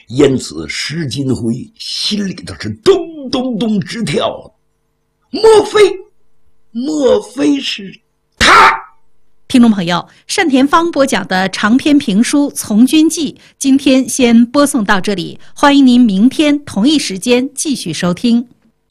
因此石金辉心里头是咚咚咚直跳。莫非是他？ 听众朋友，单田芳播讲的长篇评书《从军记》今天先播送到这里，欢迎您明天同一时间继续收听。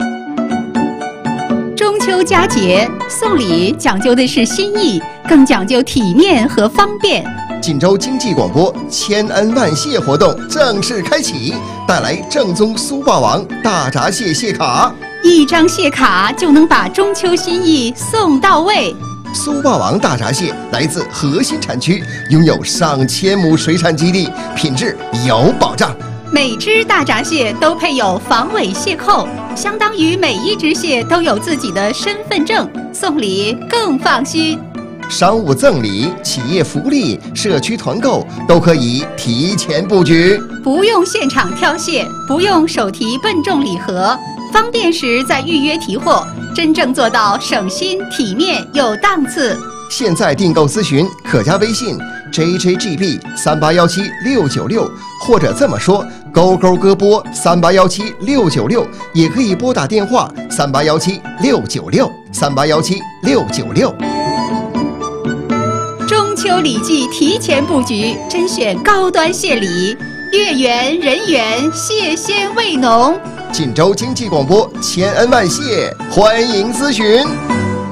中秋佳节送礼讲究的是心意，更讲究体面和方便。 锦州经济广播千恩万谢活动正式开启，带来正宗苏霸王大闸蟹蟹卡， 一张蟹卡就能把中秋心意送到位。 苏霸王大闸蟹来自核心产区，拥有上千亩水产基地，品质有保障。 每只大闸蟹都配有防伪蟹扣，相当于每一只蟹都有自己的身份证，送礼更放心。 商务赠礼、企业福利、社区团购都可以提前布局， 不用现场挑蟹，不用手提笨重礼盒，方便时再预约提货，真正做到省心、体面又档次。 现在订购咨询可加微信 JJGB3817696，或者这么说勾勾歌播3817696，也可以拨打电话3817696，3817696。 中秋礼记提前布局，甄选高端蟹礼，月圆人圆，蟹鲜味浓。 锦州经济广播千恩万谢，欢迎咨询。